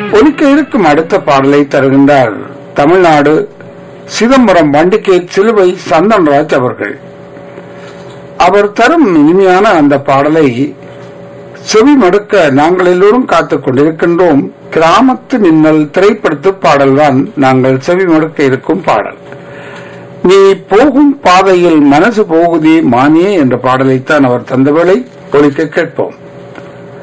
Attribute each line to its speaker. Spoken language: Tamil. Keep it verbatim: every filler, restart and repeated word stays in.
Speaker 1: ஒலிக்க இருக்கும் அடுத்த பாடலை தருகின்றார் தமிழ்நாடு சிதம்பரம் வண்டிகேட் சிலுவை சந்தன்ராஜ் அவர்கள். அவர் தரும் இனிமையான அந்த பாடலை செவி மடுக்க நாங்கள் எல்லோரும் காத்துக் கொண்டிருக்கின்றோம். கிராமத்து மின்னல் திரைப்படத்து பாடல்தான் நாங்கள் செவி மடுக்க இருக்கும் பாடல். நீ போகும் பாதையில் மனசு போகுதே மானியே என்ற பாடலைத்தான் அவர் தந்தவளை ஒலிக்க கேட்போம்.